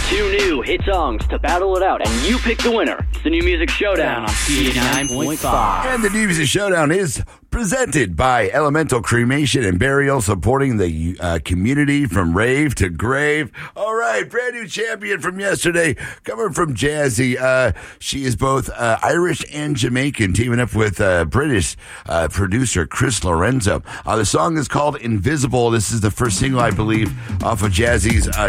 Two new hit songs to battle it out, and you pick the winner. It's the New Music Showdown on C89.5. And the New Music Showdown is presented by Elemental Cremation and Burial, supporting the community from rave to grave. All right, brand new champion from yesterday, coming from Jazzy. She is both Irish and Jamaican, teaming up with British producer Chris Lorenzo. The song is called Invisible. This is the first single, I believe, off of Jazzy's